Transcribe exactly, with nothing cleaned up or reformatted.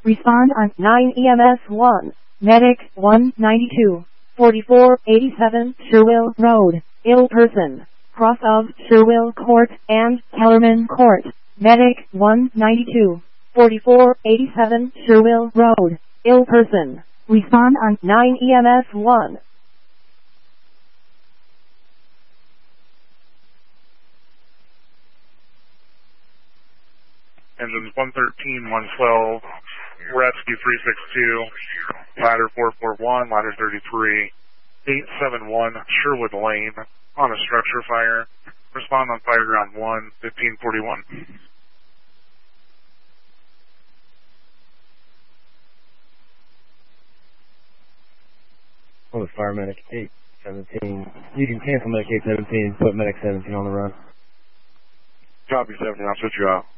Respond on nine E M S one. Medic one ninety-two, forty-four eighty-seven Sherwill Road, ill person, cross of Sherwill Court and Kellerman Court. Medic one ninety-two, forty-four eighty-seven Sherwill Road, ill person. Respond on nine E M S one. Engines one thirteen, one twelve, rescue three six two, ladder four four one, ladder thirty-three, eight seven one Sherwood Lane, on a structure fire. Respond on fire ground one, fifteen forty-one. Oh, the fire medic eight seventeen. You can cancel medic eight seventeen and put medic seventeen on the run. Copy seventeen, I'll switch you out.